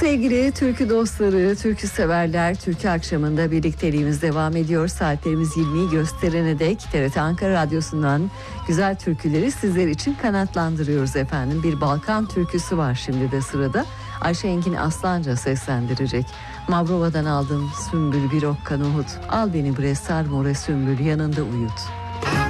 Sevgili türkü dostları, türkü severler, türkü akşamında birlikteliğimiz devam ediyor. Saatlerimiz 20'yi gösterene dek TRT Ankara Radyosu'ndan güzel türküleri sizler için kanatlandırıyoruz efendim. Bir Balkan türküsü var şimdi de sırada. Ayşe Engin Aslanca seslendirecek. Mavrova'dan aldım sümbül bir okka nohut. Al beni bre sar more sümbül yanında uyut.